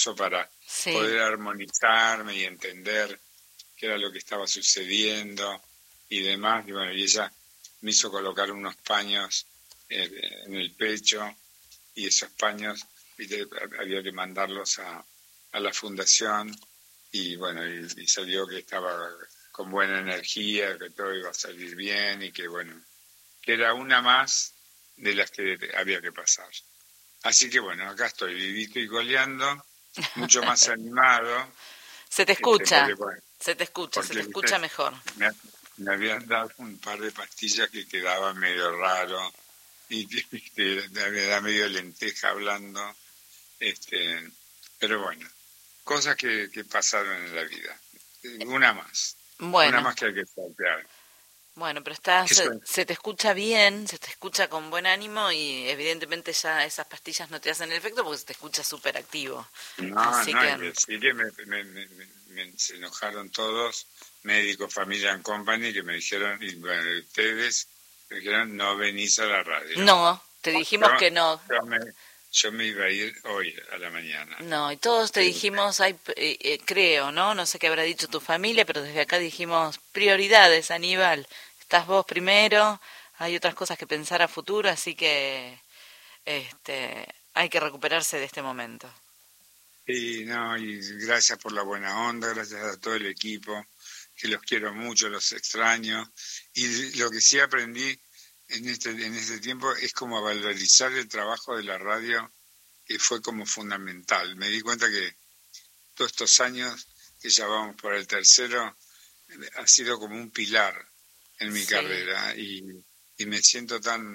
para Sí. poder armonizarme y entender qué era lo que estaba sucediendo y demás. Y bueno, y ella me hizo colocar unos paños en el pecho, y esos paños, viste, había que mandarlos a la fundación, y bueno, y salió que estaba con buena energía, que todo iba a salir bien y que bueno, que era una más de las que había que pasar. Así que bueno, acá estoy vivito y coleando, mucho más animado, Se te escucha, porque bueno, se porque te viste, escucha mejor. me, me habían dado un par de pastillas que quedaba medio raro, y viste, me da medio lenteja hablando, este, pero bueno, cosas que pasaron en la vida. Una Bueno, más que hay que saltear. bueno, pero Eso, se te escucha bien, se te escucha con buen ánimo y evidentemente ya esas pastillas no te hacen el efecto porque se te escucha súper activo. no, Así no, que, y sí que se enojaron todos, médicos, familia and company, que me dijeron, y bueno, ustedes me dijeron, no venís a la radio. no, te Yo, dijimos que no. yo me, yo me iba a ir hoy a la mañana. No, y todos te Eh, dijimos, creo, ¿no? No sé qué habrá dicho tu familia, pero desde acá dijimos prioridades, Aníbal. Estás vos primero, hay otras cosas que pensar a futuro, así que hay que recuperarse de este momento. y no, y gracias por la buena onda, gracias a todo el equipo, que los quiero mucho, los extraño. Y lo que sí aprendí en este tiempo es como valorizar el trabajo de la radio, que fue como fundamental. Me di cuenta que todos estos años, que ya vamos por el tercero, ha sido como un pilar en mi Sí. carrera, y me siento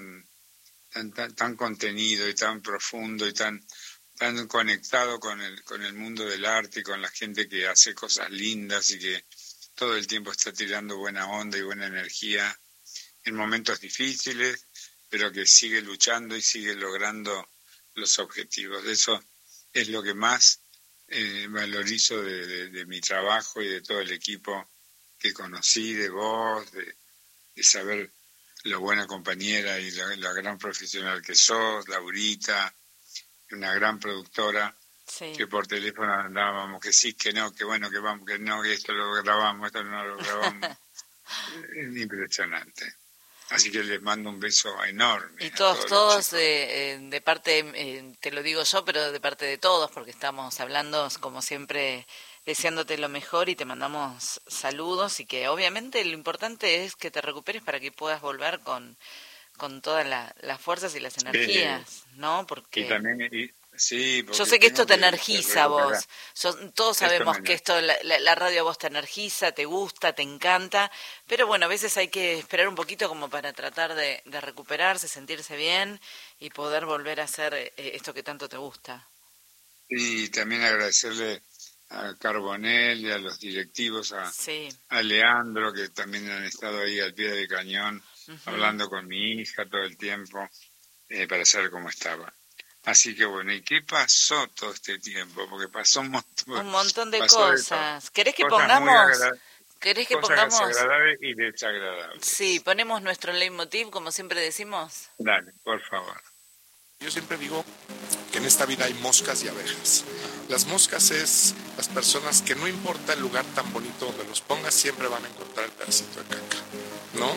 tan contenido y tan profundo y tan conectado con el mundo del arte y con la gente que hace cosas lindas y que todo el tiempo está tirando buena onda y buena energía en momentos difíciles, pero que sigue luchando y sigue logrando los objetivos. Eso es lo que más valorizo de mi trabajo y de todo el equipo que conocí, de vos, de saber lo buena compañera y la gran profesional que sos, Laurita, una gran productora, Sí. que por teléfono andábamos, que sí, que no, que bueno, que vamos, que no, que esto lo grabamos, esto no lo grabamos. Es impresionante. Así que les mando un beso enorme Y a todos los todos, chicos. de parte, te lo digo yo, pero de parte de todos, porque estamos hablando, como siempre, deseándote lo mejor y te mandamos saludos y que obviamente lo importante es que te recuperes para que puedas volver con todas las fuerzas y las Eh, energías, ¿no? y Porque también, sí, yo porque sé que esto tengo te que energiza a recuperar. vos. Todos Esto sabemos me que esto, energiza. la radio a vos te energiza, te gusta, te encanta. Pero bueno, a veces hay que esperar un poquito como para tratar de recuperarse, sentirse bien y poder volver a hacer esto que tanto te gusta. Y también agradecerle a Carbonell y a los directivos, Sí. a Leandro, que también han estado ahí al pie del cañón, Ujú. hablando con mi hija todo el tiempo, para saber cómo estaba. Así que bueno, ¿y qué pasó todo este tiempo? Porque pasó un montón, Un montón de pasó de todo. cosas. ¿Querés que Cosas muy pongamos? agradables, ¿Querés que cosas pongamos? agradables y Sí, desagradables. ponemos nuestro leitmotiv, como siempre decimos. Dale, por favor. Yo siempre digo que en esta vida hay moscas y abejas. Las moscas es las personas que no importa el lugar tan bonito donde los pongas, siempre van a encontrar el pedacito de caca, ¿no?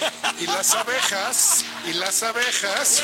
Y las abejas,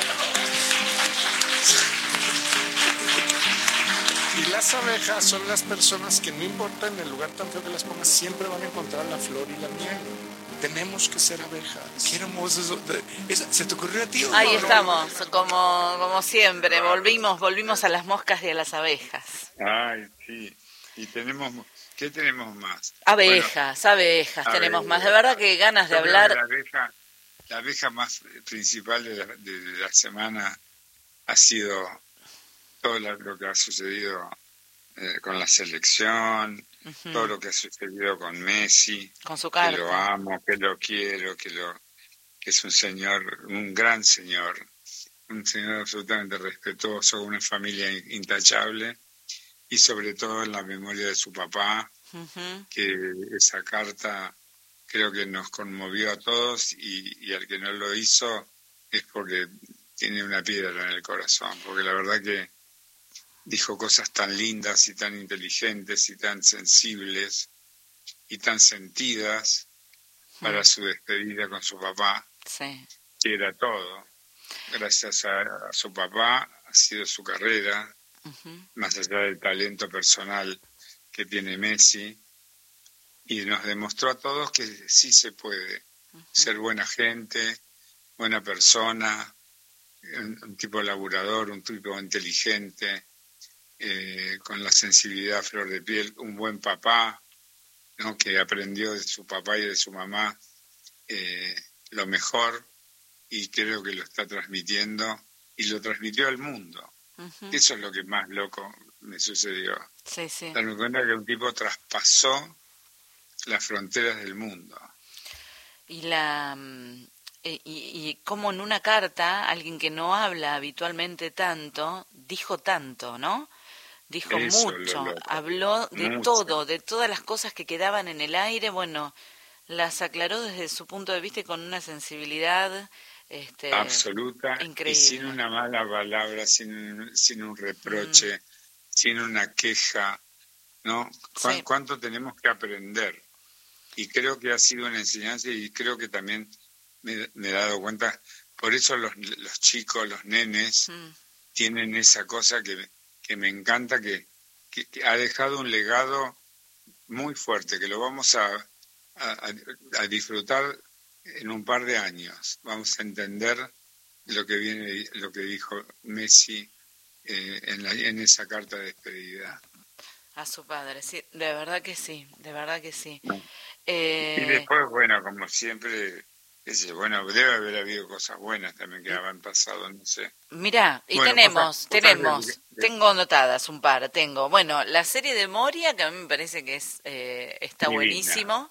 y las abejas son las personas que no importa en el lugar tan feo que las pongas, siempre van a encontrar la flor y la miel. Tenemos que ser abejas. Qué hermoso eso. ¿Se te ocurrió a ti o no? Ahí No, estamos, como Qué siempre, bárbaro. volvimos a las moscas y a las abejas. Ay, sí. Y ¿qué tenemos más? Bueno, Abejas, tenemos más. De verdad abejas. que ganas de Yo creo que hablar. la abeja más principal de la semana ha sido todo lo que ha sucedido con la selección, todo Ujú, lo que ha sucedido con Messi, con su que lo carta. amo, que lo quiero, que es un señor, un gran señor, un señor absolutamente respetuoso, una familia intachable, y sobre todo en la memoria de su papá, Ujú. que esa carta creo que nos conmovió a todos, y al que no lo hizo es porque tiene una piedra en el corazón, porque la verdad que dijo cosas tan lindas y tan inteligentes y tan sensibles y tan sentidas para su despedida con su papá, que era todo. Gracias a su papá ha sido su carrera, más allá del talento personal que tiene Messi, y nos demostró a todos que sí se puede ser buena gente, buena persona, un tipo laburador, un tipo inteligente, con la sensibilidad a flor de piel, un buen papá, ¿no? Que aprendió de su papá y de su mamá lo mejor, y creo que lo está transmitiendo y lo transmitió al mundo. Eso es lo que más loco me sucedió. Darme cuenta que un tipo traspasó las fronteras del mundo. Y como en una carta, alguien que no habla habitualmente tanto, dijo tanto, ¿no? Dijo mucho, habló de todo, de todas las cosas que quedaban en el aire, bueno, las aclaró desde su punto de vista y con una sensibilidad absoluta, increíble. Y sin una mala palabra, sin un reproche, sin una queja, ¿no? ¿Cuánto tenemos que aprender? Y creo que ha sido una enseñanza, y creo que también me he dado cuenta, por eso los chicos, los nenes, tienen esa cosa que me encanta, que ha dejado un legado muy fuerte, que lo vamos a disfrutar en un par de años. Vamos a entender lo que dijo Messi en esa carta de despedida. A su padre, sí, de verdad que sí. Y después, bueno, como siempre, debe haber habido cosas buenas también que han pasado, no sé. Mirá, y tenemos, tengo anotadas un par, bueno, la serie de Moria, que a mí me parece que está buenísimo.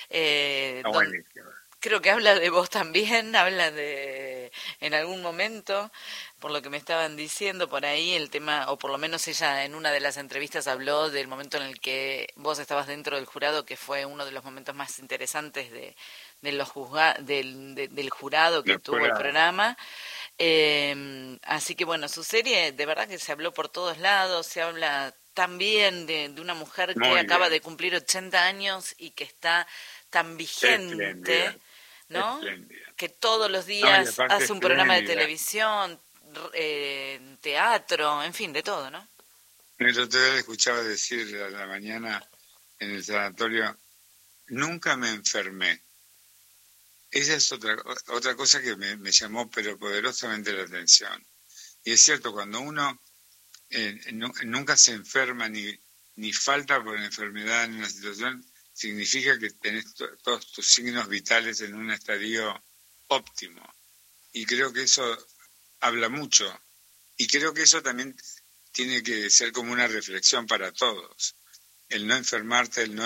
Creo que habla de vos también, habla de, en algún momento, por lo que me estaban diciendo por ahí, el tema, o por lo menos ella en una de las entrevistas habló del momento en el que vos estabas dentro del jurado, que fue uno de los momentos más interesantes del jurado que tuvo el programa. Así que bueno, su serie de verdad que se habló por todos lados, se habla también de una mujer que acaba de cumplir 80 años y que está tan vigente, ¿no? Espléndida. Que todos los días hace un programa de televisión, teatro, en fin, de todo, ¿no? El otro día le escuchaba decir a la mañana en el sanatorio, nunca me enfermé. Esa es otra cosa que me llamó pero poderosamente la atención. Y es cierto, cuando uno nunca se enferma ni falta por enfermedad en una situación, significa que tenés todos tus signos vitales en un estadio óptimo. Y creo que eso habla mucho. Y creo que eso también tiene que ser como una reflexión para todos. El no enfermarte, el no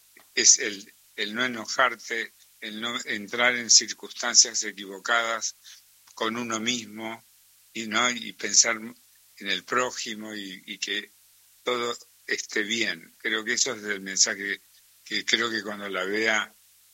enojarte, el no entrar en circunstancias equivocadas con uno mismo y pensar en el prójimo y que todo esté bien. Creo que eso es el mensaje que creo que cuando la vea,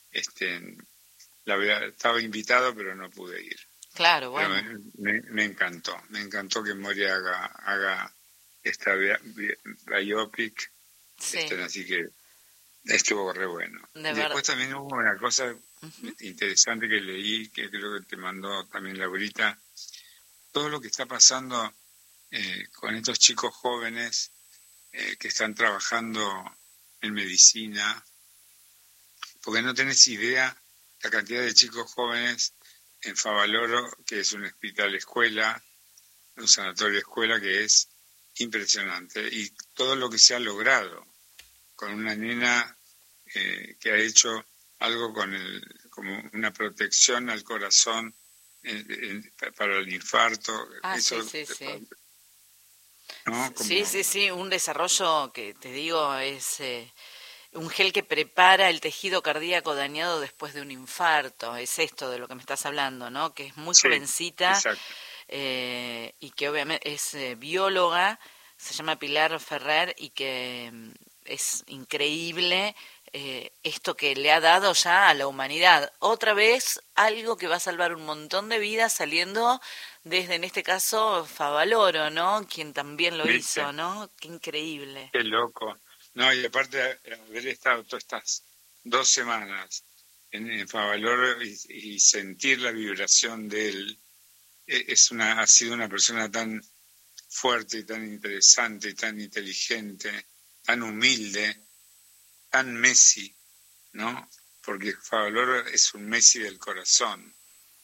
estaba invitado pero no pude ir. Claro, bueno. Pero me encantó que Moria haga esta biopic, así que estuvo re bueno. Después también hubo una cosa interesante que leí, que creo que te mandó también Laurita, todo lo que está pasando con estos chicos jóvenes que están trabajando en medicina, porque no tenés idea la cantidad de chicos jóvenes en Favaloro, que es un hospital escuela, un sanatorio escuela, que es impresionante, y todo lo que se ha logrado con una nena que ha hecho algo como una protección al corazón para el infarto. Eso, sí. ¿no? Sí, un desarrollo que te digo es un gel que prepara el tejido cardíaco dañado después de un infarto. Es esto de lo que me estás hablando, ¿no? Que es muy jovencita y que obviamente es bióloga, se llama Pilar Ferrer y que es increíble esto que le ha dado ya a la humanidad. Otra vez, algo que va a salvar un montón de vidas saliendo desde, en este caso, Favaloro, ¿no? Quien también lo ¿Viste? hizo, ¿no? Qué increíble. Qué loco. No, y aparte haber estado todas estas 2 semanas en Favaloro y sentir la vibración de él, ha sido una persona tan fuerte y tan interesante y tan inteligente, tan humilde, tan Messi, ¿no? Porque Favaloro es un Messi del corazón.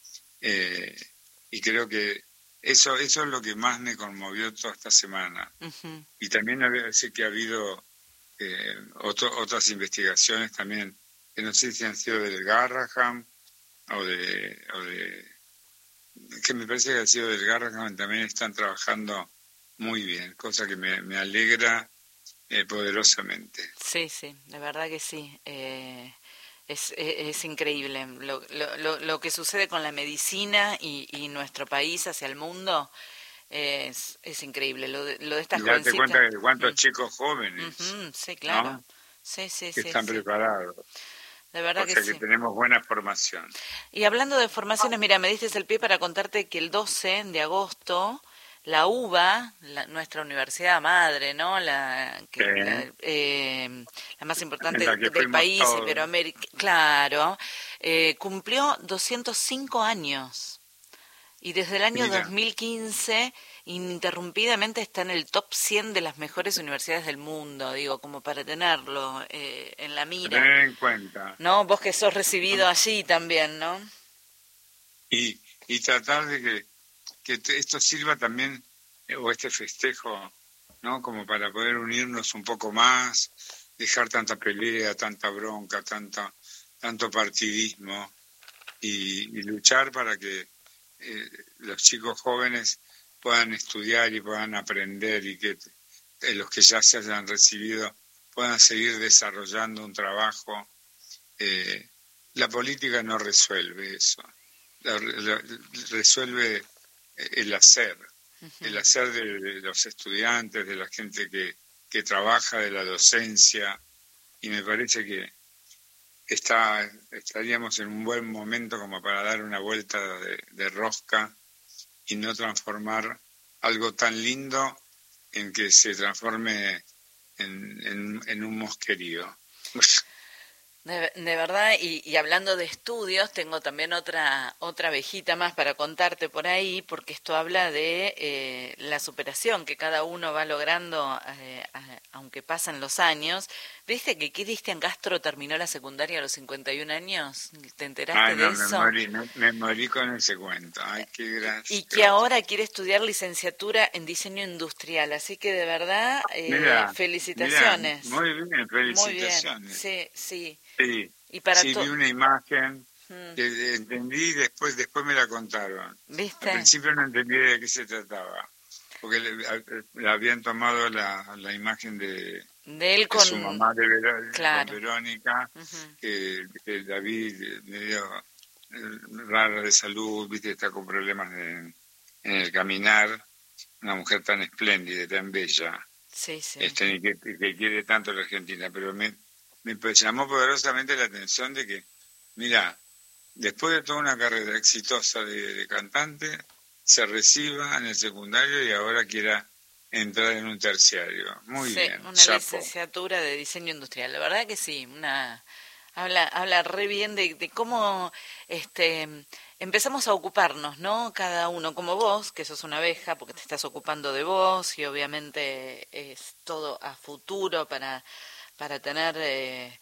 Y creo que eso es lo que más me conmovió toda esta semana. Uh-huh. Y también sé que ha habido otras investigaciones también, que no sé si han sido del Garraham o de que me parece que ha sido del Garraham, también están trabajando muy bien, cosa que me alegra poderosamente. Sí, de verdad que sí. Es increíble lo que sucede con la medicina y nuestro país hacia el mundo. Es increíble lo de estas y date jovencitas. Cuenta de cuántos chicos jóvenes, sí, claro, ¿no? sí, que están preparados, de verdad o sea que sí. tenemos buena formación. Y hablando de formaciones, mira, me diste el pie para contarte que el 12 de agosto la UBA, nuestra universidad madre, ¿no? La más importante del país, Iberoamérica, claro, cumplió 205 años. Y desde el año 2015, ininterrumpidamente está en el top 100 de las mejores universidades del mundo, digo, como para tenerlo en la mira. Tener en cuenta. ¿No? Vos que sos recibido allí también, ¿no? Y tratar de que esto sirva también, o este festejo, ¿no? Como para poder unirnos un poco más, dejar tanta pelea, tanta bronca, tanto partidismo, y luchar para que los chicos jóvenes puedan estudiar y puedan aprender, y que los que ya se hayan recibido puedan seguir desarrollando un trabajo. La política no resuelve eso, resuelve el hacer, el hacer de los estudiantes, de la gente que trabaja, de la docencia, y me parece que estaríamos en un buen momento como para dar una vuelta de rosca y no transformar algo tan lindo en que se transforme en un mosquerío. De verdad, y hablando de estudios, tengo también otra abejita más para contarte por ahí, porque esto habla de la superación que cada uno va logrando, aunque pasan los años. ¿Viste que Cristian Castro terminó la secundaria a los 51 años? ¿Te enteraste de eso? Me morí con ese cuento. Ay, qué gracia. Y que ahora quiere estudiar licenciatura en diseño industrial, así que de verdad, felicitaciones. Mirá, muy bien, felicitaciones. Muy bien, sí. Sí, y para vi una imagen que entendí, después me la contaron. ¿Viste? Al principio no entendí de qué se trataba, porque le habían tomado la imagen de él con su mamá con Verónica, que David medio rara de salud, viste, está con problemas en el caminar, una mujer tan espléndida, tan bella, sí. Que quiere tanto a la Argentina, pero me llamó poderosamente la atención de que, mira, después de toda una carrera exitosa de cantante, se reciba en el secundario y ahora quiera entrar en un terciario. Muy bien. Una licenciatura de diseño industrial. La verdad que sí, habla re bien de cómo empezamos a ocuparnos, ¿no? Cada uno, como vos, que sos una abeja, porque te estás ocupando de vos, y obviamente es todo a futuro para tener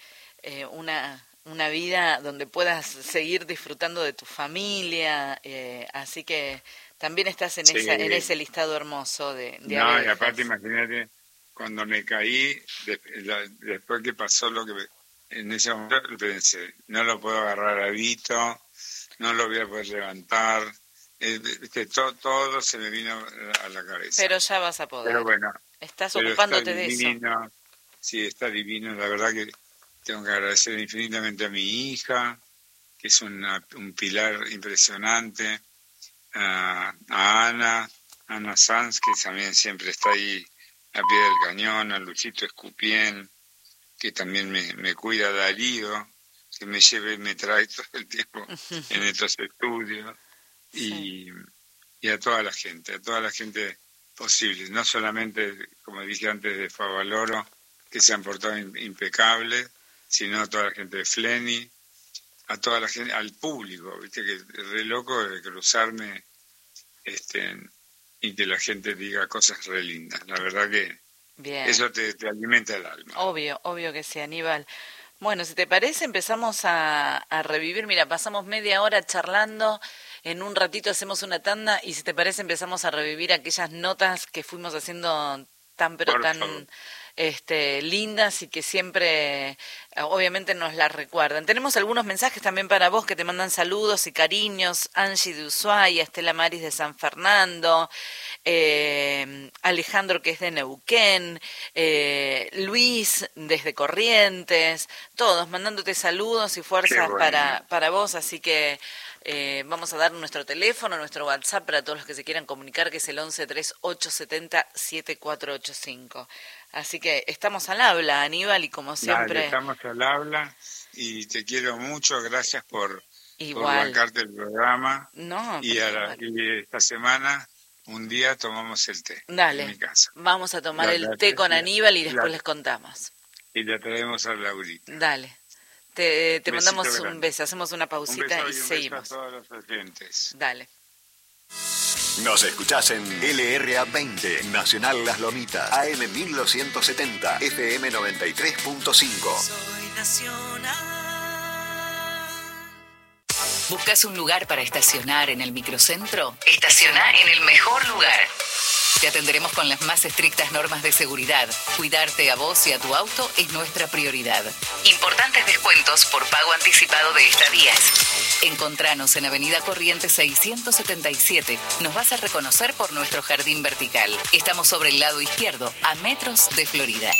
una vida donde puedas seguir disfrutando de tu familia, así que también estás en ese listado hermoso de abejas. Y aparte imagínate, cuando me caí, después que pasó lo que en ese momento pensé, no lo puedo agarrar a Vito, no lo voy a poder levantar, todo se me vino a la cabeza. Pero ya vas a poder. Pero bueno, estás ocupándote de eso. Sí, está divino. La verdad que tengo que agradecer infinitamente a mi hija, que es un pilar impresionante, a Ana Sanz, que también siempre está ahí a pie del cañón, a Luchito Escupien, que también me cuida, Darío, que me lleva y me trae todo el tiempo en estos estudios, y a toda la gente posible, no solamente, como dije antes, de Favaloro, que se han portado impecables, sino a toda la gente de Fleni, a toda la gente, al público, viste que es re loco de cruzarme y que la gente diga cosas re lindas. La verdad que bien. Eso te alimenta el alma. Obvio que sí, Aníbal. Bueno, si te parece, empezamos a revivir. Mira, pasamos media hora charlando, en un ratito hacemos una tanda y si te parece empezamos a revivir aquellas notas que fuimos haciendo tan lindas y que siempre obviamente nos las recuerdan. Tenemos algunos mensajes también para vos que te mandan saludos y cariños. Angie de Ushuaia, Estela Maris de San Fernando, Alejandro que es de Neuquén, Luis desde Corrientes, todos mandándote saludos y fuerzas para vos, así que vamos a dar nuestro teléfono, nuestro WhatsApp para todos los que se quieran comunicar, que es el 11-3870-7485. Así que estamos al habla, Aníbal, y como siempre... Dale, estamos al habla y te quiero mucho, gracias por bancarte el programa. No, y esta semana, un día tomamos el té. Dale, en mi casa. Vamos a tomar el té con Aníbal y después les contamos. Y le traemos a Laurita. Dale. Te mandamos un beso, hacemos una pausita y seguimos. Beso a todos los oyentes. Dale. Nos escuchás en LRA 20, Nacional Las Lomitas, AM 1270, FM 93.5. Soy Nacional. ¿Buscas un lugar para estacionar en el microcentro? Estaciona en el mejor lugar. Te atenderemos con las más estrictas normas de seguridad. Cuidarte a vos y a tu auto es nuestra prioridad. Importantes descuentos por pago anticipado de estadías. Encontranos en Avenida Corrientes 677. Nos vas a reconocer por nuestro jardín vertical. Estamos sobre el lado izquierdo, a metros de Florida.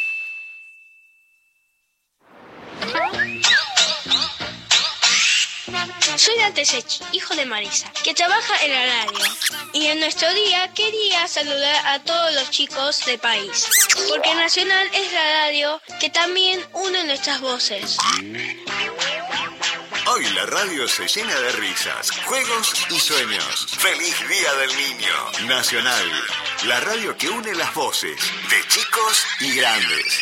Soy Dante Sech, hijo de Marisa, que trabaja en la radio. Y en nuestro día quería saludar a todos los chicos del país, porque Nacional es la radio que también une nuestras voces. Hoy la radio se llena de risas, juegos y sueños. ¡Feliz Día del Niño! Nacional, la radio que une las voces de chicos y grandes.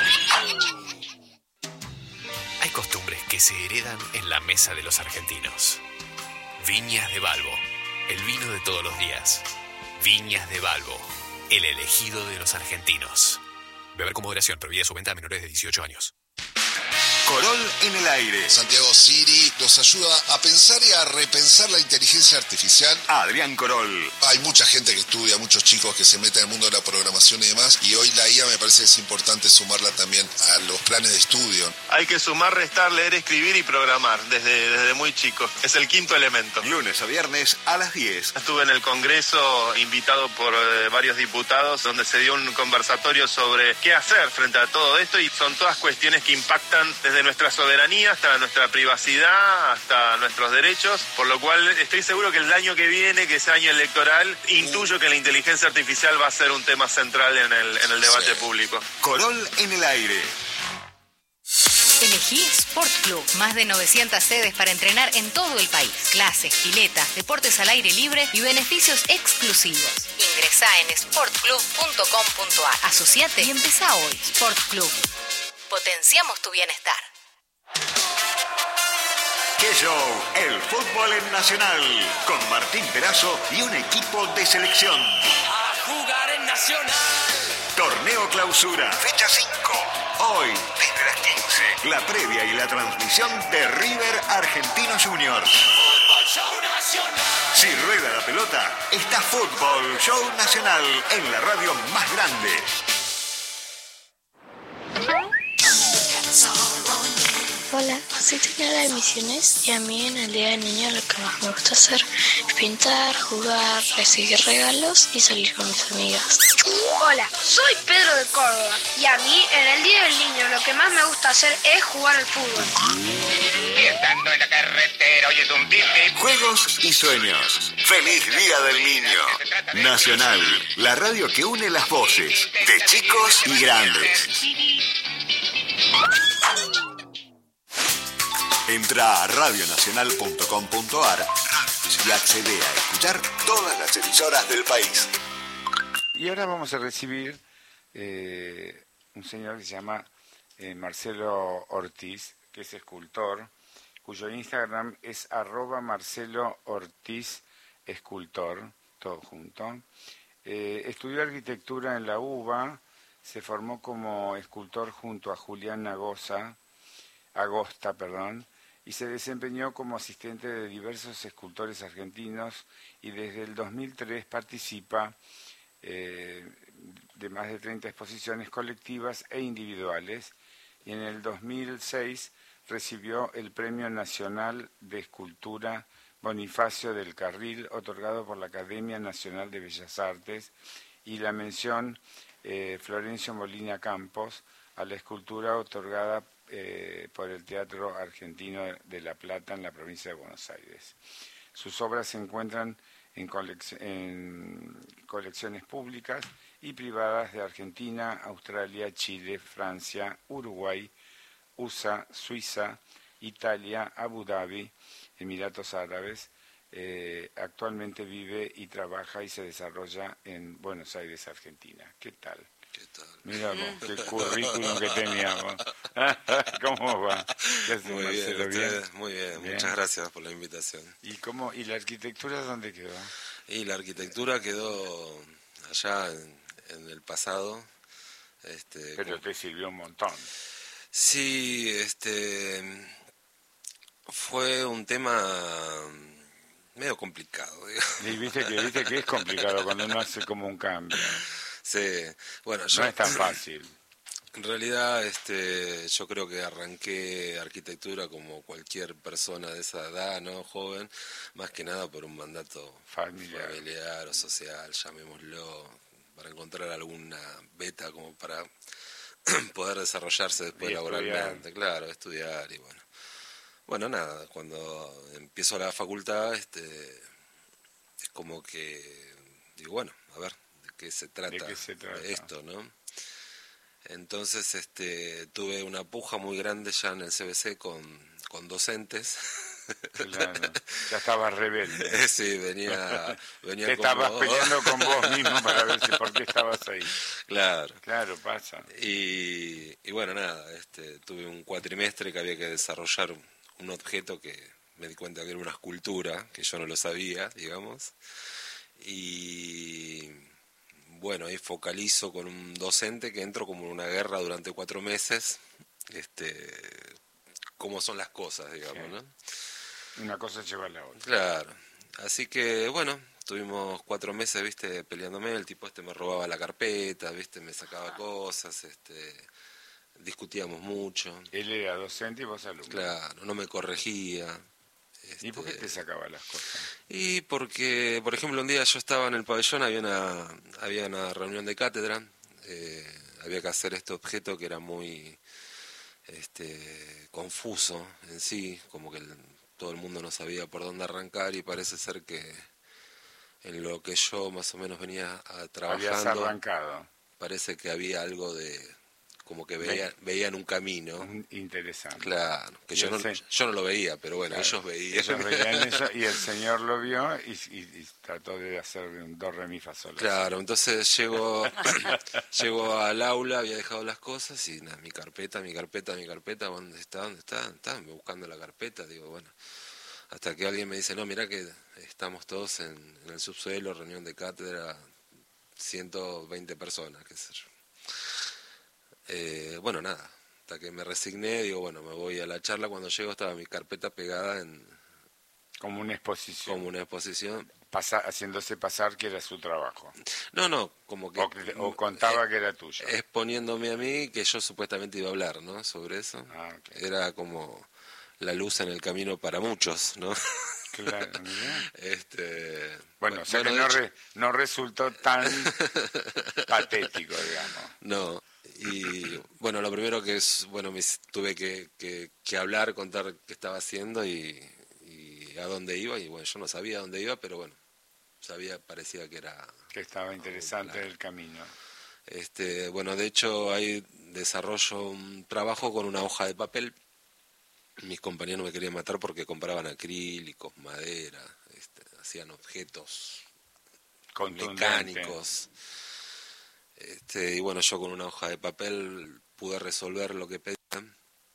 Hay costumbres que se heredan en la mesa de los argentinos. Viñas de Balbo, el vino de todos los días. Viñas de Balbo, el elegido de los argentinos. Beber con moderación, prohibida su venta a menores de 18 años. Corol en el aire. Santiago Siri nos ayuda a pensar y a repensar la inteligencia artificial. Adrián Corol. Hay mucha gente que estudia, muchos chicos que se meten en el mundo de la programación y demás, y hoy la IA me parece que es importante sumarla también a los planes de estudio. Hay que sumar, restar, leer, escribir y programar desde muy chicos. Es el quinto elemento. Lunes a viernes a las 10. Estuve en el Congreso invitado por varios diputados donde se dio un conversatorio sobre qué hacer frente a todo esto, y son todas cuestiones que impactan desde nuestra soberanía hasta nuestra privacidad, hasta nuestros derechos, por lo cual estoy seguro que el año que viene, que es año electoral, intuyo que la inteligencia artificial va a ser un tema central en el debate público. Corol en el aire. Elegí Sport Club. Más de 900 sedes para entrenar en todo el país. Clases, piletas, deportes al aire libre y beneficios exclusivos. Ingresá en sportclub.com.ar. Asociate y empezá hoy. Sport Club. Potenciamos tu bienestar. ¡Qué show! El fútbol en Nacional. Con Martín Perazo y un equipo de selección. A jugar en Nacional. Torneo Clausura. Fecha 5. Hoy, desde las 15. La previa y la transmisión de River Argentino Juniors. Fútbol Show Nacional. Si rueda la pelota, está Fútbol Show Nacional en la radio más grande. Hola, soy señora de Misiones y a mí en el Día del Niño lo que más me gusta hacer es pintar, jugar, recibir regalos y salir con mis amigas. Hola, soy Pedro de Córdoba y a mí en el Día del Niño lo que más me gusta hacer es jugar al fútbol. Y estando en la carretera oyes un pip. Juegos y sueños. ¡Feliz Día del Niño! Nacional, la radio que une las voces de chicos y grandes. Entra a radionacional.com.ar y accede a escuchar todas las emisoras del país. Y ahora vamos a recibir un señor que se llama Marcelo Ortiz, que es escultor, cuyo Instagram es @MarceloOrtizEscultor, todo junto. Estudió arquitectura en la UBA, se formó como escultor junto a Julián Agosta, y se desempeñó como asistente de diversos escultores argentinos y desde el 2003 participa de más de 30 exposiciones colectivas e individuales, y en el 2006 recibió el Premio Nacional de Escultura Bonifacio del Carril, otorgado por la Academia Nacional de Bellas Artes, y la mención Florencio Molina Campos a la escultura otorgada por el Teatro Argentino de La Plata en la provincia de Buenos Aires. Sus obras se encuentran en colecciones públicas y privadas de Argentina, Australia, Chile, Francia, Uruguay, USA, Suiza, Italia, Abu Dhabi, Emiratos Árabes. Actualmente vive y trabaja y se desarrolla en Buenos Aires, Argentina. ¿Qué tal? ¿Qué tal? Mira vos, qué currículum que teníamos. ¿Cómo va? ¿Qué haces, muy Marcelo? bien, muy bien. Muchas gracias por la invitación. ¿Y la arquitectura dónde quedó? Y la arquitectura quedó allá en el pasado. Pero te sirvió un montón. Sí, fue un tema medio complicado, digamos. Y viste que es complicado cuando uno hace como un cambio. Sí, bueno, no es tan fácil. En realidad, yo creo que arranqué arquitectura como cualquier persona de esa edad, ¿no? Joven, más que nada por un mandato familiar o social, llamémoslo, para encontrar alguna beta como para poder desarrollarse después laboralmente, claro, estudiar y bueno. Bueno, nada, cuando empiezo la facultad, es como que digo, bueno, a ver, ¿de qué se trata esto, no? Entonces, tuve una puja muy grande ya en el CBC con docentes. Claro, ya estabas rebelde. Sí, venía te estabas peleando con vos mismo para ver por qué estabas ahí. Claro. Claro, pasa. Y bueno, nada, tuve un cuatrimestre que había que desarrollar un objeto que me di cuenta que era una escultura, que yo no lo sabía, digamos. Y bueno, ahí focalizo con un docente que entro como en una guerra durante 4 meses, cómo son las cosas, digamos, ¿no? Una cosa lleva a la otra. Claro, así que bueno, tuvimos 4 meses, viste, peleándome, el tipo me robaba la carpeta, viste, me sacaba cosas, discutíamos mucho. Él era docente y vos alumno. Claro, no me corregía. ¿Y por qué te sacaba las cosas? Y porque, por ejemplo, un día yo estaba en el pabellón, había una reunión de cátedra, había que hacer este objeto que era muy confuso en sí, como que todo el mundo no sabía por dónde arrancar, y parece ser que en lo que yo más o menos venía trabajando, habías arrancado. Parece que había algo de como que veían un camino interesante. Claro, que yo no lo veía, pero bueno, claro, ellos veían. Ellos veían eso y el señor lo vio y trató de hacer un do, re, mi, fa, sol. Claro, entonces llego al aula, había dejado las cosas y nada, mi carpeta, ¿dónde está? Estaba buscando la carpeta, digo, bueno, hasta que alguien me dice, no, mirá que estamos todos en el subsuelo, reunión de cátedra, 120 personas, qué sé yo. Bueno, nada, hasta que me resigné, digo, bueno, me voy a la charla. Cuando llego estaba mi carpeta pegada en... Como una exposición. Como una exposición. Haciéndose pasar que era su trabajo. No, como que... O contaba que era tuyo. Exponiéndome a mí, que yo supuestamente iba a hablar, ¿no? Sobre eso. Okay. Era como la luz en el camino para muchos, ¿no? Claro. Bueno, o sea que no resultó tan patético, digamos. No. Y bueno, lo primero que es, bueno, tuve que hablar, contar qué estaba haciendo y a dónde iba, y bueno, yo no sabía a dónde iba, pero bueno, parecía que era... Que estaba interesante el camino. Bueno, de hecho, ahí desarrollo un trabajo con una hoja de papel. Mis compañeros me querían matar porque compraban acrílicos, madera, hacían objetos mecánicos. Y bueno, yo con una hoja de papel pude resolver lo que pedían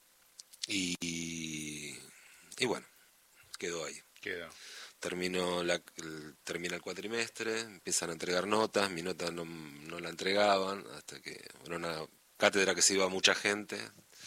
y bueno, quedó ahí. Termina el cuatrimestre, empiezan a entregar notas, mi nota no la entregaban, hasta que era una cátedra que se iba mucha gente.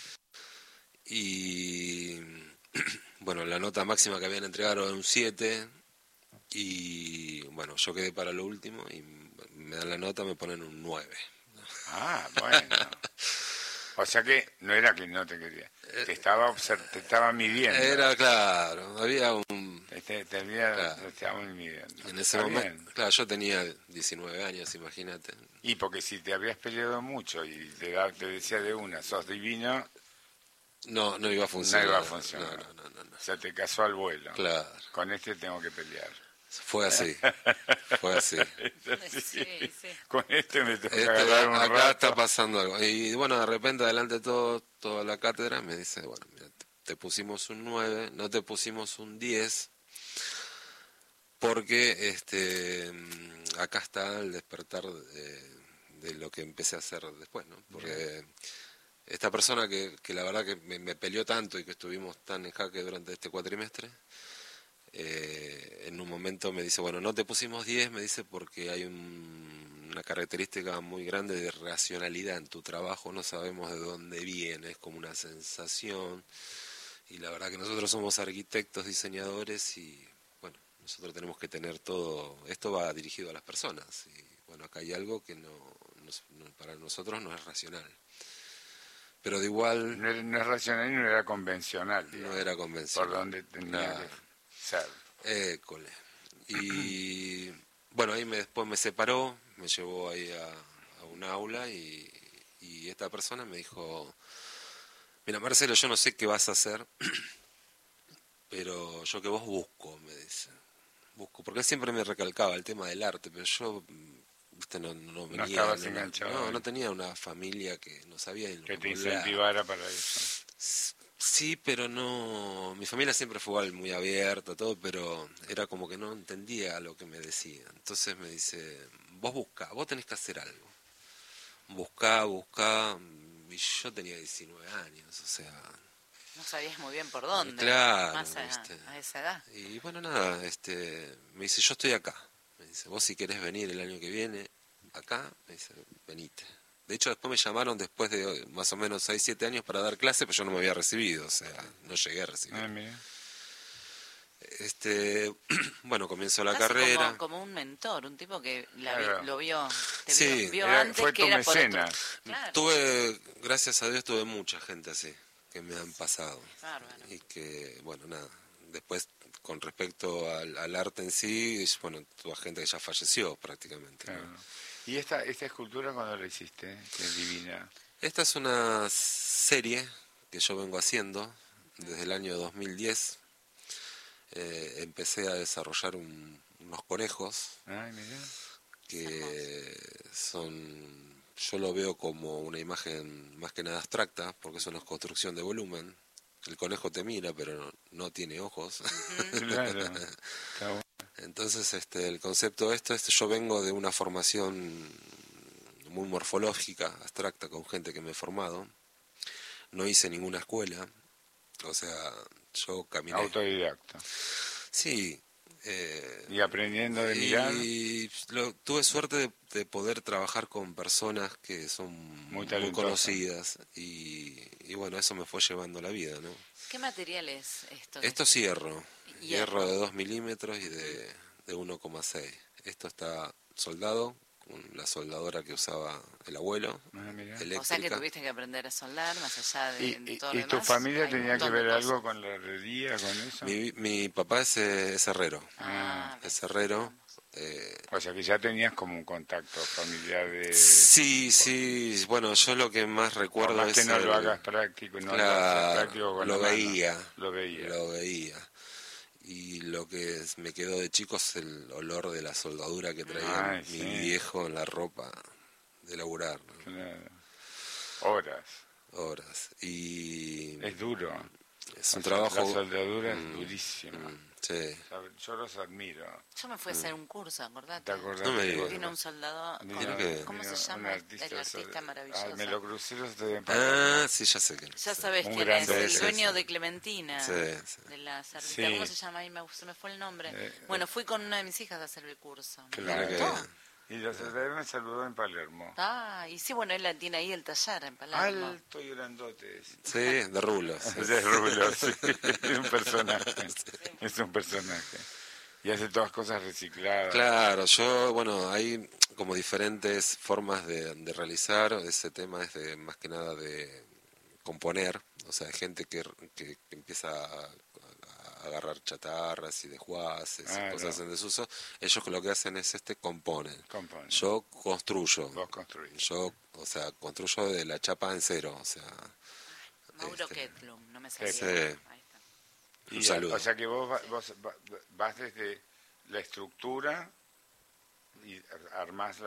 Y bueno, la nota máxima que habían entregado era un 7 y bueno, yo quedé para lo último y me dan la nota, me ponen un 9. Ah, bueno. O sea que no era que no te quería, te estaba midiendo. Era claro, había un... Te estaba midiendo. En ese momento, claro, yo tenía 19 años, imagínate. Y porque si te habías peleado mucho y te decía de una, sos divino... No iba a funcionar. No iba a funcionar. No. O sea, te casó al vuelo. Claro. Con este tengo que pelear. Fue así. Sí. Con este me tengo que agarrar un rato. Acá está pasando algo. Y bueno, de repente, adelante toda la cátedra, me dice, bueno, mira, te pusimos un 9, no te pusimos un 10, porque acá está el despertar de lo que empecé a hacer después, ¿no? Porque... Esta persona que la verdad que me peleó tanto y que estuvimos tan en jaque durante este cuatrimestre, en un momento me dice, bueno, no te pusimos 10, me dice, porque hay una característica muy grande de racionalidad en tu trabajo, no sabemos de dónde viene, es como una sensación, y la verdad que nosotros somos arquitectos, diseñadores, y bueno, nosotros tenemos que tener todo, esto va dirigido a las personas, y bueno, acá hay algo que para nosotros no es racional. Pero de igual... No es racional y no era convencional. Digamos, no era convencional. Por donde tenía que ser. École. Y bueno, ahí después me separó, me llevó ahí a un aula y esta persona me dijo, mira Marcelo, yo no sé qué vas a hacer, pero yo que vos busco, me dice. Porque él siempre me recalcaba el tema del arte, pero yo... No venía, estabas enganchado. No tenía una familia que no sabía que te incentivara para eso. Sí, pero no. Mi familia siempre fue muy abierta, todo, pero era como que no entendía lo que me decía. Entonces me dice, vos tenés que hacer algo. Buscá, y yo tenía 19 años, o sea... No sabías muy bien por dónde, claro, más a esa edad. Y bueno, nada, me dice, yo estoy acá. Me dice, vos si querés venir el año que viene acá, me dice, venite. De hecho, después me llamaron después de más o menos 6-7 años para dar clase, pero yo no me había recibido, o sea, no llegué a recibir. Bueno, comienzo la carrera. Como un mentor, un tipo que lo vio, vio antes fue que tu era mecenas. Por otro... Gracias a Dios, tuve mucha gente así, que me han pasado. Bárbaro. Y que, bueno, nada, después... Con respecto al arte en sí, bueno, toda gente que ya falleció prácticamente. Claro. ¿No? ¿Y esta escultura cuándo la hiciste? Que es divina. Esta es una serie que yo vengo haciendo desde el año 2010. Empecé a desarrollar unos conejos. Ay, mirá. Que son... Yo lo veo como una imagen más que nada abstracta, porque es una construcción de volumen. El conejo te mira, pero no tiene ojos. Claro. Está bueno. Entonces, el concepto es, yo vengo de una formación muy morfológica, abstracta, con gente que me he formado. No hice ninguna escuela, o sea, yo caminé. Autodidacta. Sí. Y aprendiendo de mirar. Y tuve suerte de poder trabajar con personas que son muy conocidas y bueno, eso me fue llevando la vida, ¿no? ¿Qué material es esto? Esto es hierro de 2 milímetros y de 1,6. Esto está soldado con la soldadora que usaba el abuelo, eléctrica. O sea que tuviste que aprender a soldar más allá de todo lo demás. ¿Y tu familia tenía que ver algo con la herrería, con eso? Mi papá es herrero. Es herrero. O sea que ya tenías como un contacto familiar de... Sí, bueno, yo lo que más recuerdo más es... que no lo hagas práctico, no lo hagas práctico con lo veía. Lo veía. Y lo que me quedó de chico es el olor de la soldadura que traía mi viejo en la ropa de laburar, ¿no? Claro. Horas. Y es duro. Es un trabajo... La soldadura es durísima. Sí. Yo los admiro. Yo me fui a hacer un curso, acordate. ¿Te acordás? No me digas. Vino un soldado, ¿cómo se llama? El artista maravilloso. Me lo crucé los de sí, ya sé quién. Ya sabes quién es, el dueño de Clementina, de la cerdita. ¿Cómo se llama? Ahí se me fue el nombre. Bueno, fui con una de mis hijas a hacer el curso. Claro. Y la secretaria me saludó en Palermo. Y sí, bueno, él tiene ahí el taller en Palermo. Alto y grandote. Sí, de rulos. De rulos, sí. Es un personaje. Es un personaje. Y hace todas cosas recicladas. Claro, hay como diferentes formas de realizar. Ese tema es más que nada de componer. O sea, hay gente que empieza a agarrar chatarras y desguaces y cosas en desuso. Ellos lo que hacen es componen. Yo construyo. Vos construís. Yo, construyo de la chapa en cero, o sea... Mauro Ketlum, no me sabía. Sí. Ahí está. Un saludo. O sea que vos vas desde la estructura y armás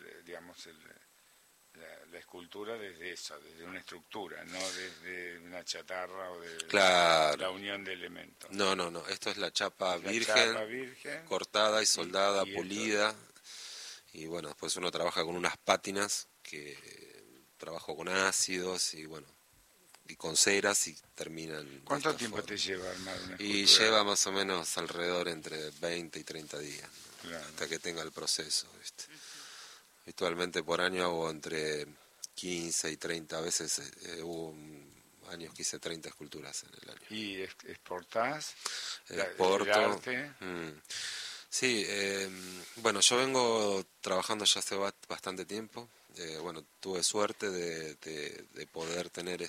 la escultura desde eso, desde una estructura, no desde una chatarra o de la unión de elementos. No, esto es la chapa virgen, cortada y soldada, pulida, y bueno, después uno trabaja con unas pátinas que trabajo con ácidos y con ceras y terminan... ¿Cuánto tiempo te lleva armar una escultura? Y lleva más o menos alrededor entre 20 y 30 días, ¿no? Hasta que tenga el proceso, ¿viste? Habitualmente por año hago entre 15 y 30, a veces hubo años que hice 30 esculturas en el año. ¿Y exportás? Exporto. ¿El arte? Sí, yo vengo trabajando ya hace bastante tiempo. Tuve suerte de poder tener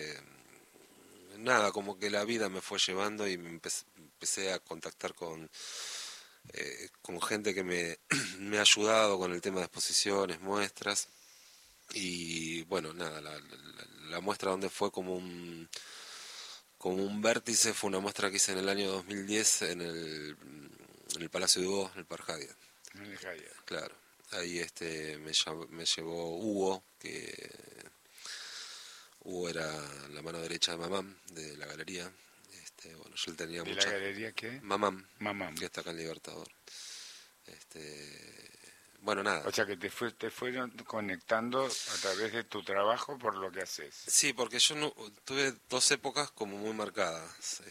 como que la vida me fue llevando y me empecé a contactar con gente que me ha ayudado con el tema de exposiciones, muestras, y la muestra donde fue como un vértice fue una muestra que hice en el año 2010 en el Palacio de Hugo, en el Park Hyatt. En el Hyatt. Claro, ahí me llevó Hugo, que Hugo era la mano derecha de Mamam, de la galería. Yo le tenía ¿De la galería qué? Mamam, que está acá en Libertador. Nada. O sea que te fueron conectando a través de tu trabajo por lo que haces. Sí, porque yo tuve dos épocas como muy marcadas.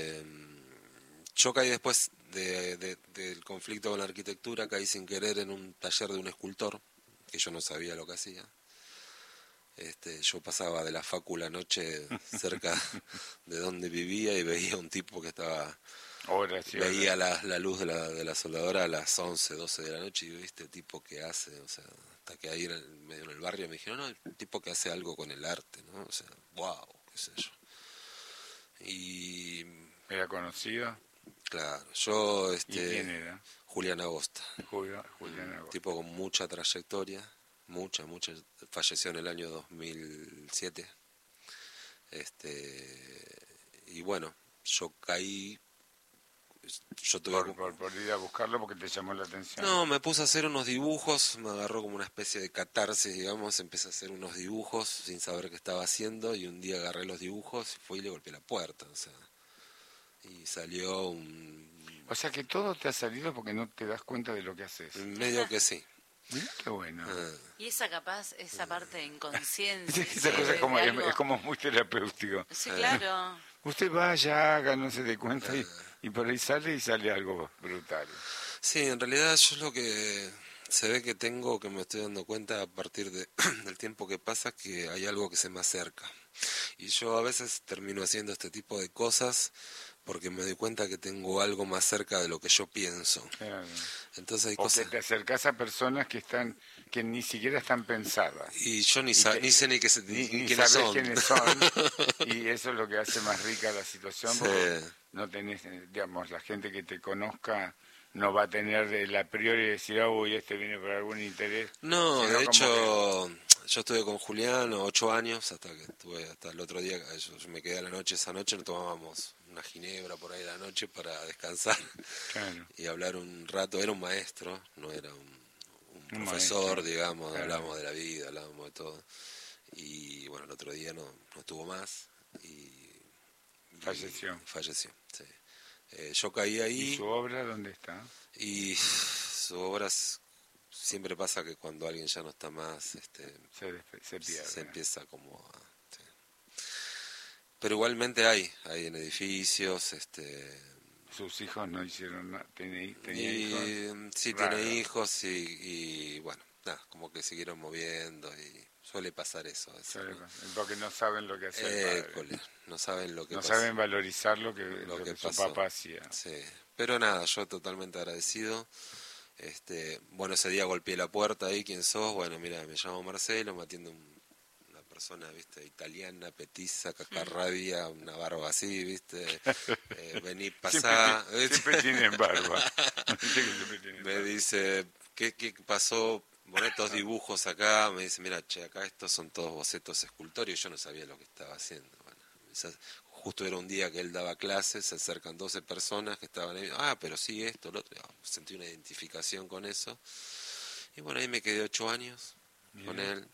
Yo caí después del conflicto con la arquitectura, caí sin querer en un taller de un escultor, que yo no sabía lo que hacía. Yo pasaba de la facu la noche cerca de donde vivía y veía un tipo que estaba... veía la luz de la soldadora a las 11, 12 de la noche y ¿viste tipo que hace? O sea, hasta que ahí medio en el barrio me dijeron, no, el tipo que hace algo con el arte, ¿no? O sea, wow, qué sé yo. Y... ¿Era conocido? Claro, yo... ¿Y quién era? Julián Agosta. Julián Agosta. Tipo con mucha trayectoria. Mucha, falleció en el año 2007. Y yo caí. Yo tuve por ir a buscarlo porque te llamó la atención. No, me puse a hacer unos dibujos, me agarró como una especie de catarsis, digamos, empecé a hacer unos dibujos sin saber qué estaba haciendo y un día agarré los dibujos y fui y le golpeé la puerta, o sea, y salió un... O sea que todo te ha salido porque no te das cuenta de lo que haces. Medio que sí. Mira qué bueno. Y esa parte de inconsciencia. Esa cosa es como muy terapéutico. Sí, claro. Usted vaya, haga, no se dé cuenta y por ahí sale algo brutal. Sí, en realidad yo lo que se ve que me estoy dando cuenta a partir del tiempo que pasa, que hay algo que se me acerca. Y yo a veces termino haciendo este tipo de cosas porque me doy cuenta que tengo algo más cerca de lo que yo pienso. Claro. Entonces hay cosas... que te acercás a personas que ni siquiera están pensadas. Y yo ni sé ni quiénes son. Quiénes son. Y eso es lo que hace más rica la situación. Sí. Porque no tenés, digamos, la gente que te conozca no va a tener a priori decir, uy, viene por algún interés. No, de hecho, yo estuve con Julián 8 años, hasta el otro día, yo me quedé esa noche, nos tomábamos una ginebra por ahí la noche para descansar. Claro. Y hablar un rato. Era un maestro, no era un profesor, maestro, digamos, claro. Hablábamos de la vida, hablábamos de todo. y bueno, el otro día no estuvo más y falleció, sí. Yo caí ahí. ¿Y su obra dónde está? Y su obra siempre pasa que cuando alguien ya no está más, se pierde. Se empieza como a... Sí. Pero igualmente hay en edificios, ¿Sus hijos no hicieron nada? ¿Tenía hijos? Sí, tiene hijos y bueno, nada, como que siguieron moviendo y suele pasar eso. Porque no saben lo que hacer. No saben lo que no saben valorizar lo que su papá hacía. Sí, pero nada, yo totalmente agradecido. Bueno, ese día golpeé la puerta ahí, ¿quién sos? Bueno, mira, me llamo Marcelo, me atiende una persona, viste, italiana, petiza, cacarrabia, una barba así, viste, vení, pasá. Siempre tienen barba. Me dice, ¿qué pasó? Bueno, estos dibujos acá, me dice, mira, che, acá estos son todos bocetos escultóricos, yo no sabía lo que estaba haciendo. Bueno, justo era un día que él daba clases, se acercan 12 personas que estaban ahí, pero sí, esto, lo otro, sentí una identificación con eso. Y bueno, ahí me quedé 8 años con él.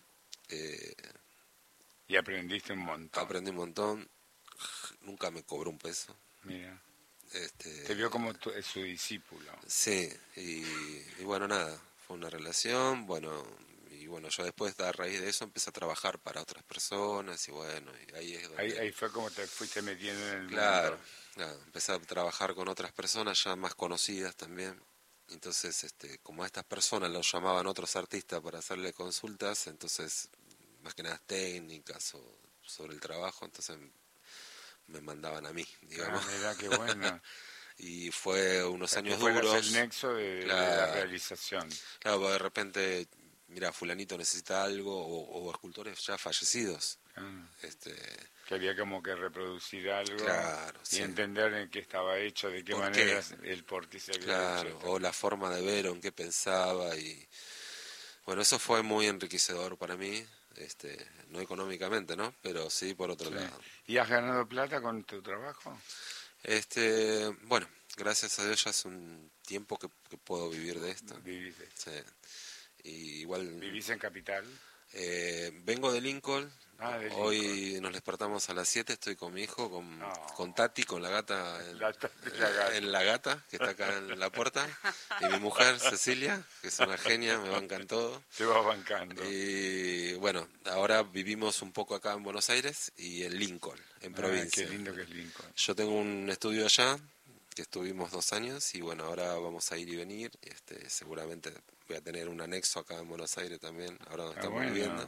Y aprendiste un montón. Aprendí un montón, nunca me cobró un peso. Mira. Te vio como su discípulo. Sí, y bueno, nada, fue una relación, y bueno, yo después, a raíz de eso, empecé a trabajar para otras personas, y bueno, y ahí es donde... Ahí fue como te fuiste metiendo en el mundo. Claro, empecé a trabajar con otras personas ya más conocidas también, entonces, como a estas personas los llamaban otros artistas para hacerle consultas, entonces, más que nada técnicas o sobre el trabajo, entonces me mandaban a mí, digamos. Mirá, qué bueno. Y fue unos años duros. El nexo de la realización. Claro, porque de repente, mira, fulanito necesita algo, o escultores ya fallecidos. Que había como que reproducir algo, claro, y entender en qué estaba hecho, de qué manera, el por qué se había hecho. O la forma de ver, o en qué pensaba. Y bueno, eso fue muy enriquecedor para mí. No económicamente, ¿no? Pero sí por otro lado. ¿Y has ganado plata con tu trabajo? Bueno, gracias a Dios ya hace un tiempo que puedo vivir de esto. ¿Vivís de esto? Sí. Y igual... ¿Vivís en Capital? Vengo de Lincoln. Hoy nos despertamos a las 7, estoy con mi hijo, con Tati, con la gata, en la gata, que está acá en la puerta, y mi mujer, Cecilia, que es una genia, me bancan todo. Te va bancando. Y bueno, ahora vivimos un poco acá en Buenos Aires y en Lincoln, en provincia. Qué lindo que es Lincoln. Yo tengo un estudio allá, que estuvimos 2 años, y bueno, ahora vamos a ir y venir, seguramente voy a tener un anexo acá en Buenos Aires también, ahora donde estamos viviendo.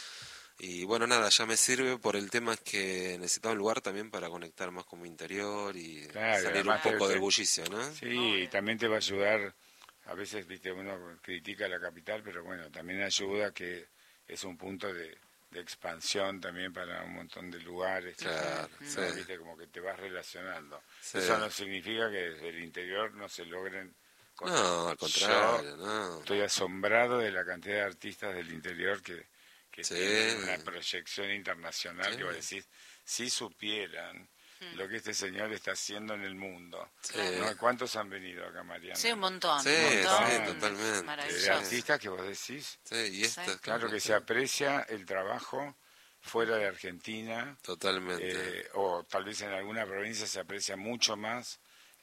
Y bueno, nada, ya me sirve por el tema es que necesitaba un lugar también para conectar más con mi interior y salir un poco del bullicio, ¿no? Sí, y también te va a ayudar, a veces, viste, uno critica la capital, pero bueno, también ayuda que es un punto de expansión también para un montón de lugares. Claro, ¿no? Viste, como que te vas relacionando. Sí. Eso no significa que desde el interior no se logren cosas. No, al contrario, no. Estoy asombrado de la cantidad de artistas del interior que tienen una proyección internacional, que vos decís, si supieran lo que este señor está haciendo en el mundo. ¿No? ¿Cuántos han venido acá, Mariana? Sí, un montón. Sí, totalmente. De artistas que vos decís. Sí, y claro que se aprecia el trabajo fuera de Argentina. Totalmente. O tal vez en alguna provincia se aprecia mucho más.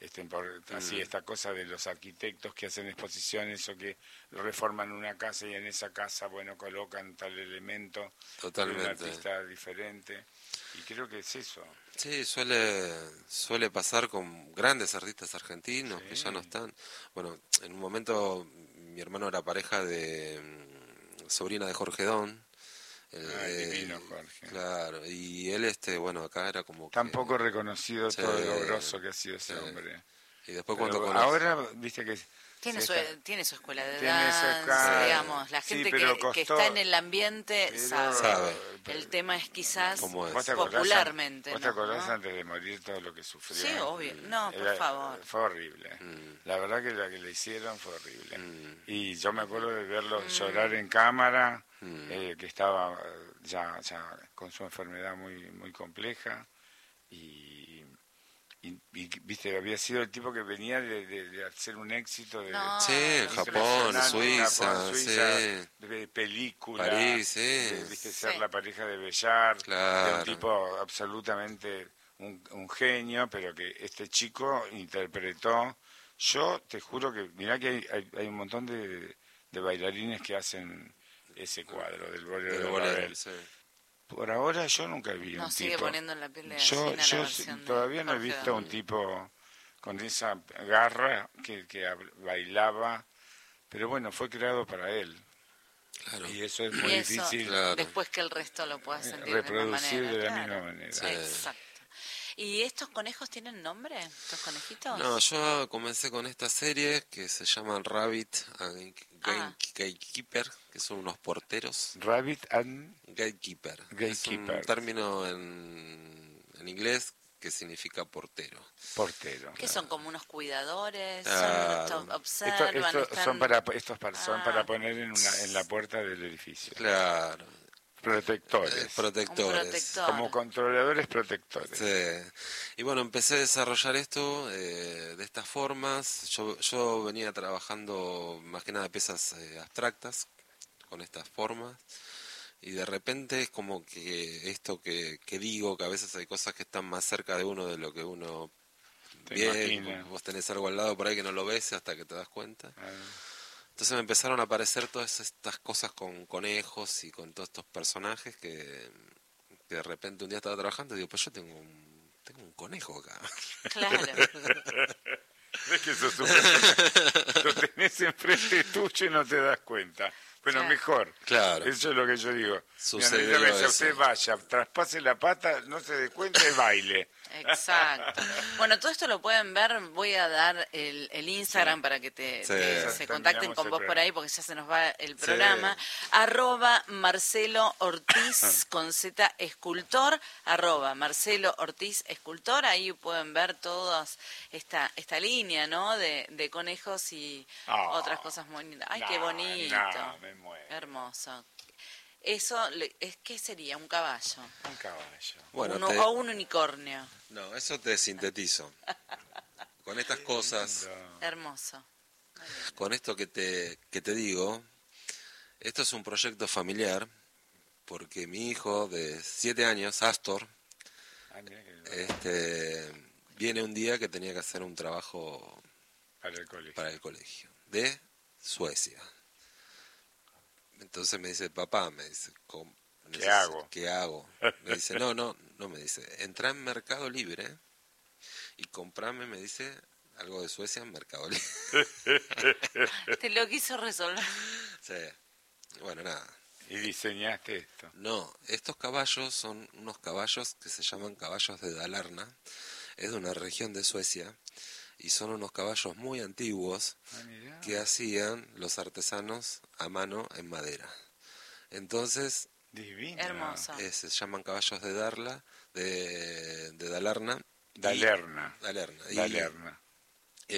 Así esta cosa de los arquitectos que hacen exposiciones o que reforman una casa y en esa casa, bueno, colocan tal elemento de un artista diferente. Y creo que es eso. Sí, suele pasar con grandes artistas argentinos que ya no están. Bueno, en un momento mi hermano era pareja de sobrina de Jorge Don. Divino Jorge. Claro, y él, bueno, acá era como tan poco reconocido todo lo grosso que ha sido ese hombre. Y después ahora, viste que... Tiene su escuela de danza, digamos, la gente que está en el ambiente sabe. El tema es quizás popularmente. ¿Vos te acordás antes de morir todo lo que sufrió? Sí, obvio. No, por favor. Fue horrible. La verdad que la que le hicieron fue horrible. Y yo me acuerdo de verlo llorar en cámara, que estaba ya con su enfermedad muy, muy compleja. Y viste, había sido el tipo que venía de hacer un éxito de sí, en Japón, Suiza, de película, París, sí. Viste, ser la pareja de Bellar, claro. de un tipo absolutamente un genio, pero que este chico interpretó. Yo te juro que, mirá que hay un montón de bailarines que hacen ese cuadro del bolero de Ravel. Sí. Por ahora yo nunca vi un sigue tipo. Poniendo en la piel de Yo todavía no he visto un tipo con esa garra que bailaba, pero bueno, fue creado para él. Claro. Y eso es muy difícil. Después que el resto lo pueda sentir reproducir de la misma manera. Sí. Exacto. ¿Y estos conejos tienen nombre? ¿Estos conejitos? No, yo comencé con esta serie que se llama Rabbit and Gatekeeper, que son unos porteros. Rabbit and Gatekeeper. Es un término en inglés que significa portero. Que son como unos cuidadores, son para poner en la puerta del edificio. Claro. Protectores. Como controladores protectores. Sí. Y bueno, empecé a desarrollar esto de estas formas. Yo venía trabajando más que nada piezas abstractas con estas formas. Y de repente es como que esto que digo, que a veces hay cosas que están más cerca de uno de lo que uno ve. Vos tenés algo al lado por ahí que no lo ves hasta que te das cuenta. Entonces me empezaron a aparecer todas estas cosas con conejos y con todos estos personajes que de repente un día estaba trabajando y digo, pues yo tengo un conejo acá. Claro. Es que eso lo tenés enfrente tuyo y no te das cuenta. Bueno, mejor. Claro. Eso es lo que yo digo. Sucedió eso. Usted vaya, traspase la pata, no se dé cuenta y baile. Exacto. Bueno, todo esto lo pueden ver. Voy a dar el Instagram para que se contacten con vos por ahí, porque ya se nos va el programa. @Marcelo Ortiz con Z Escultor. @Marcelo Ortiz Escultor. Ahí pueden ver todas esta línea, ¿no? De conejos y otras cosas muy lindas. Ay, qué bonito. Me muero. Hermoso. Eso, ¿qué sería? ¿Un caballo? Un caballo. Bueno, o un unicornio. No, eso te sintetizo. Con estas cosas. Hermoso. Con esto que te digo, esto es un proyecto familiar, porque mi hijo de 7 años, Astor, viene un día que tenía que hacer un trabajo para el colegio de Suecia. Entonces me dice, papá, ¿qué hago? Me dice, no, me dice, entra en Mercado Libre y comprame, me dice, algo de Suecia en Mercado Libre. Te lo quiso resolver. Sí, bueno, nada. ¿Y diseñaste esto? No, estos caballos son unos caballos que se llaman caballos de Dalarna, es de una región de Suecia. Y son unos caballos muy antiguos que hacían los artesanos a mano en madera. Entonces, hermoso. Se llaman caballos de Dalarna. Dalerna. Y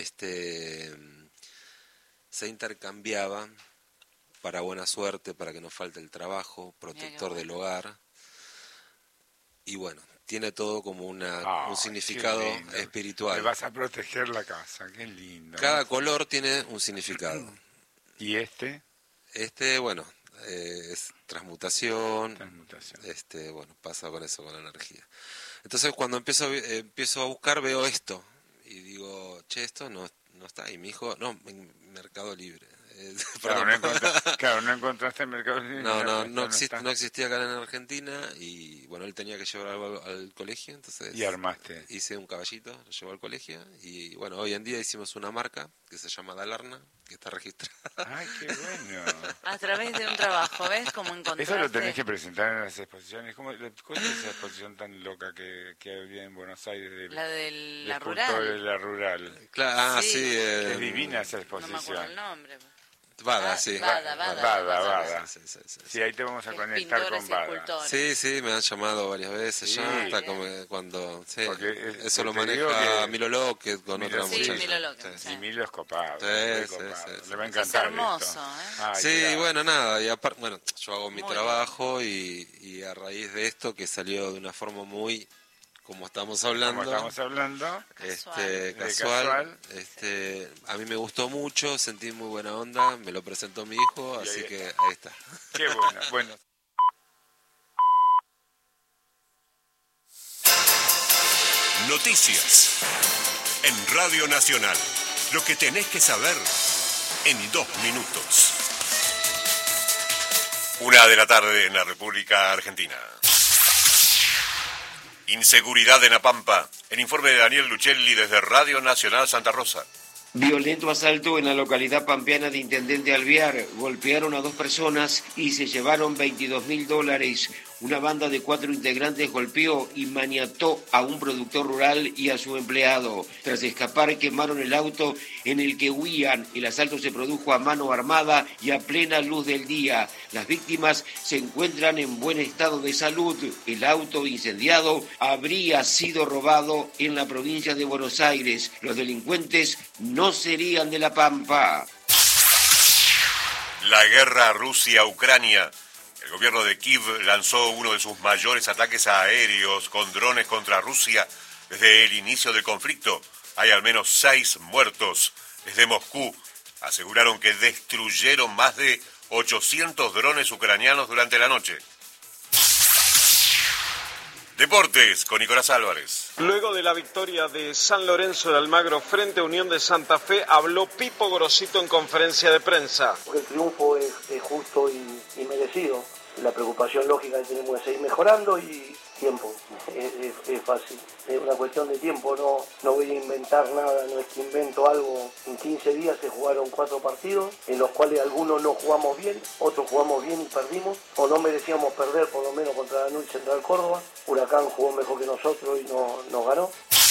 se intercambiaban para buena suerte, para que no falte el trabajo, protector del hogar. Y bueno, tiene todo como un significado espiritual. Te vas a proteger la casa, qué lindo. Cada color tiene un significado. ¿Y este? Bueno, es transmutación. Bueno, pasa con eso, con la energía. Entonces cuando empiezo a buscar, veo esto. Y digo, esto no está. Y mi hijo, no, en Mercado Libre. No encontraste el Mercado Libre. No existía acá en Argentina y bueno, él tenía que llevar algo al colegio, entonces y armaste. Hice un caballito, lo llevó al colegio y bueno, hoy en día hicimos una marca que se llama Dalarna, que está registrada. ¡Ay, qué bueno! A través de un trabajo, ¿ves? Cómo encontraste. Eso lo tenés que presentar en las exposiciones. ¿Cuál es esa exposición tan loca que había en Buenos Aires? La de la rural. De la rural. Claro, sí. Es divina esa exposición. No me acuerdo el nombre. Bada, sí. Bada. Sí, ahí te vamos a conectar con Bada. Sí, me han llamado varias veces ya, hasta como cuando... Sí, eso lo maneja que Milo Lockett con otra muchacha. Milo Lockett, Y Milo es copado. Sí. Le va a encantar es hermoso, esto. Sí, bueno, nada, y aparte, bueno, yo hago mi trabajo y a raíz de esto que salió de una forma muy como estamos hablando. Casual. A mí me gustó mucho, sentí muy buena onda, me lo presentó mi hijo, así que ahí está. Qué bueno, bueno. Noticias en Radio Nacional. Lo que tenés que saber en 2 minutos. 1 de la tarde en la República Argentina. Inseguridad en La Pampa. El informe de Daniel Luchelli desde Radio Nacional Santa Rosa. Violento asalto en la localidad pampeana de Intendente Alvear. Golpearon a 2 personas y se llevaron $22.000. Una banda de 4 integrantes golpeó y maniató a un productor rural y a su empleado. Tras escapar, quemaron el auto en el que huían. El asalto se produjo a mano armada y a plena luz del día. Las víctimas se encuentran en buen estado de salud. El auto incendiado habría sido robado en la provincia de Buenos Aires. Los delincuentes no serían de La Pampa. La guerra Rusia-Ucrania. El gobierno de Kiev lanzó uno de sus mayores ataques aéreos con drones contra Rusia desde el inicio del conflicto. Hay al menos 6 muertos. Desde Moscú aseguraron que destruyeron más de 800 drones ucranianos durante la noche. Deportes con Nicolás Álvarez. Luego de la victoria de San Lorenzo de Almagro frente a Unión de Santa Fe, habló Pipo Grosito en conferencia de prensa. Porque el triunfo es justo y merecido. La preocupación lógica que tenemos es seguir mejorando y tiempo. Es fácil. Es una cuestión de tiempo. No voy a inventar nada, no es que invento algo. En 15 días se jugaron 4 partidos, en los cuales algunos no jugamos bien, otros jugamos bien y perdimos, o no merecíamos perder, por lo menos contra Lanús y Central Córdoba. Huracán jugó mejor que nosotros y nos ganó.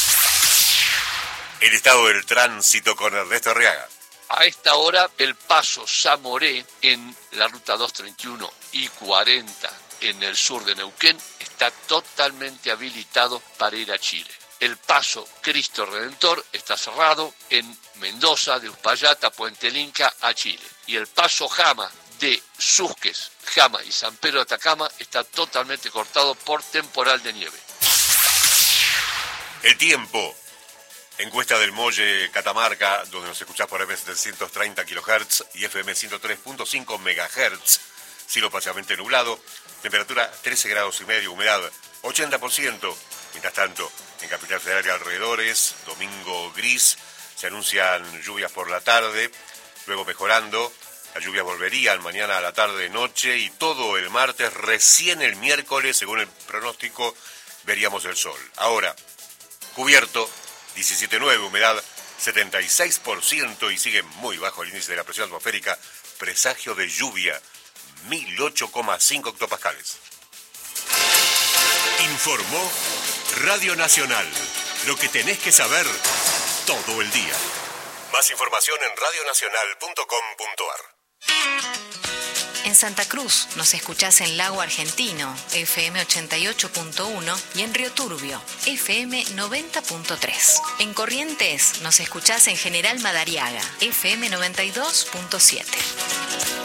El estado del tránsito con Ernesto Arriaga. A esta hora, el paso Zamoré en la ruta 231 y 40 en el sur de Neuquén está totalmente habilitado para ir a Chile. El paso Cristo Redentor está cerrado en Mendoza, de Uspallata, Puente el Inca a Chile. Y el paso Jama de Susques, Jama y San Pedro de Atacama está totalmente cortado por temporal de nieve. El tiempo. Encuesta del Molle Catamarca, donde nos escuchás por FM 730 kHz y FM 103.5 MHz. Cielo parcialmente nublado, temperatura 13 grados y medio, humedad 80%. Mientras tanto, en Capital Federal y alrededores, domingo gris, se anuncian lluvias por la tarde, luego mejorando. Las lluvias volverían mañana a la tarde-noche y todo el martes, recién el miércoles, según el pronóstico, veríamos el sol. Ahora, cubierto, 17.9, humedad 76% y sigue muy bajo el índice de la presión atmosférica, presagio de lluvia, 1008,5 hectopascales. Informó Radio Nacional, lo que tenés que saber todo el día. Más información en radionacional.com.ar. En Santa Cruz nos escuchás en Lago Argentino, FM 88.1 y en Río Turbio, FM 90.3. En Corrientes nos escuchás en General Madariaga, FM 92.7.